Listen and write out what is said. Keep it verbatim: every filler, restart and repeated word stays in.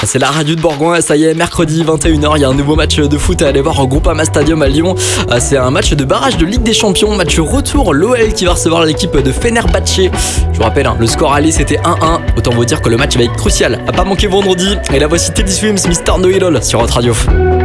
C'est la radio de Bourgoin, ça y est, mercredi vingt et une heures, il y a un nouveau match de foot à aller voir au Groupama Stadium à Lyon. C'est un match de barrage de Ligue des Champions, match retour, l'O L qui va recevoir l'équipe de Fenerbahçe. Je vous rappelle, hein, le score aller c'était un un, autant vous dire que le match va être crucial, à pas manquer vendredi. Et là voici Teddy Swims, Mister No Idol sur votre radio.